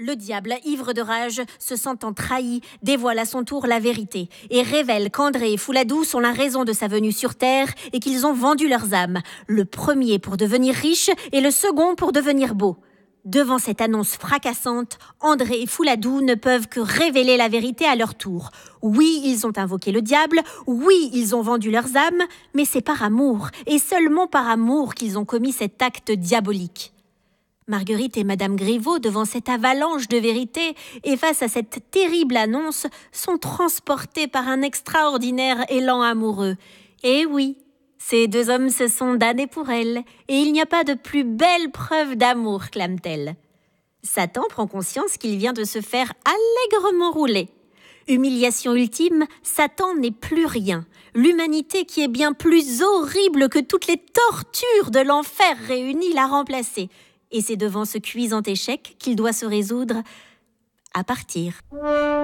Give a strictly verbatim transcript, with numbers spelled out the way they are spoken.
Le diable, ivre de rage, se sentant trahi, dévoile à son tour la vérité et révèle qu'André et Fouladou sont la raison de sa venue sur Terre et qu'ils ont vendu leurs âmes, le premier pour devenir riche et le second pour devenir beau. Devant cette annonce fracassante, André et Fouladou ne peuvent que révéler la vérité à leur tour. Oui, ils ont invoqué le diable, oui, ils ont vendu leurs âmes, mais c'est par amour, et seulement par amour qu'ils ont commis cet acte diabolique. Marguerite et Madame Griveaux, devant cette avalanche de vérité et face à cette terrible annonce, sont transportées par un extraordinaire élan amoureux. Et oui, ces deux hommes se sont damnés pour elles, et il n'y a pas de plus belle preuve d'amour, clament-elle. Satan prend conscience qu'il vient de se faire allègrement rouler. Humiliation ultime, Satan n'est plus rien. L'humanité, qui est bien plus horrible que toutes les tortures de l'enfer réunies, l'a remplacé. Et c'est devant ce cuisant échec qu'il doit se résoudre à partir.